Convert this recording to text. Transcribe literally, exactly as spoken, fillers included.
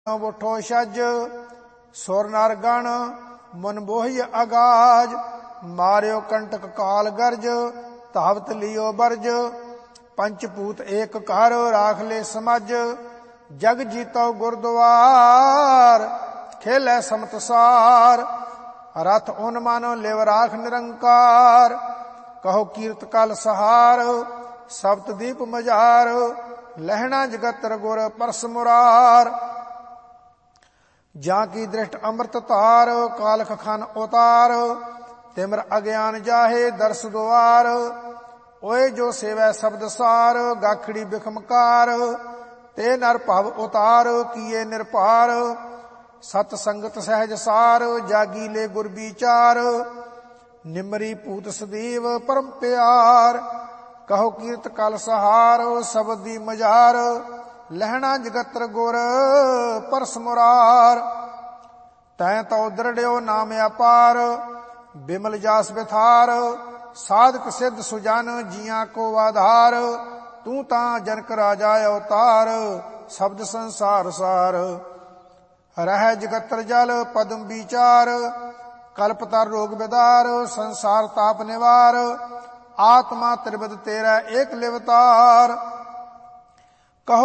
ਉਠੋ ਛਜ ਸੁਰ ਨਰ ਗਣ ਮਨ ਬੋਹਿ ਅਗਾਜ ਮਾਰਿਓ ਕੰਟਕ ਕਾਲ ਗਰਜ ਧਾਵਤ ਲਿਓ ਬਰਜ ਪੰਚ ਭੂਤ ਏਕ ਘਰ ਰਾਖ ਲੈ ਸਮਝ ਜਗ ਜੀਤੋ ਗੁਰਦੁਆਰ ਖੇਲੇ ਸਮਤਸਾਰ ਰਥ ਓਨ ਮਾਨੋ ਲਿਵ ਰਾਖ ਨਿਰੰਕਾਰ ਕਹੋ ਕੀਰਤ ਕਲ ਸਹਾਰ ਸਬਤ ਦੀਪ ਮਝਾਰ ਲਹਿਣਾ ਜਗਤਰ ਗੁਰ ਪਰਸ ਮੁਰਾਰ ਜਾਂ ਕੀ ਦ੍ਰਿਸ਼ਟ ਅੰਮ੍ਰਿਤ ਧਾਰ ਕਾਲਖ ਖਨ ਉਤਾਰ ਤਿਮਰ ਅਗਿਆਨ ਜਾਹੇ ਦਰਸ ਦੁਆਰ ਓਏ ਜੋ ਸੇਵੈ ਸ਼ਬਦ ਸਾਰ ਗਾਖੜੀ ਬਿਖਮਕਾਰ ਤੇ ਨਰ ਭਵ ਉਤਾਰ ਕੀਏ ਨਿਰਭਾਰ ਸਤ ਸੰਗਤ ਸਹਿਜ ਸਾਰ ਜਾਗੀ ਲੈ ਗੁਰ ਵਿਚਾਰ ਨਿਮਰੀ ਭੂਤ ਸਦੀਵ ਪਰਮ ਪਿਆਰ ਕਹੋ ਕੀਰਤ ਕਲ ਸਹਾਰ ਸ਼ਬਦ ਦੀ ਮਝਾਰ ਲਹਿਣਾ ਜਗਤਰ ਗੁਰ ਪਰਸ ਮੁਰਾਰ ਤੈਂ ਤਉ ਦ੍ਰਿੜਿਓ ਨਾਮ ਅਪਾਰ ਬਿਮਲ ਜਾਸ ਬਿਥਾਰ ਸਾਧਕ ਸਿੱਧ ਸੁਜਨ ਜੀਆਂ ਕੋ ਆਧਾਰ ਤੂੰ ਤਾਂ ਜਨਕ ਰਾਜਾ ਅਵਤਾਰ ਸ਼ਬਦ ਸੰਸਾਰ ਸਾਰ ਰਹਿ ਜਗਤਰ ਜਲ ਪਦਮ ਵਿਚਾਰ ਕਲਪਤਰ ਰੋਗ ਬਿਦਾਰ ਸੰਸਾਰ ਤਾਪ ਨਿਵਾਰ ਆਤਮਾ ਤ੍ਰਿਵਦ ਤੇਰਾ ਏਕ ਲਿਵਤਾਰ